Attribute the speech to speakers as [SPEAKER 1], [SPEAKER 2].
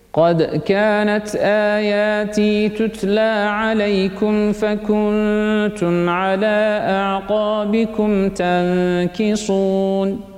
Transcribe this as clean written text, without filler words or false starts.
[SPEAKER 1] قد كانت آياتي تتلى عليكم فكنتم على أعقابكم تنكصون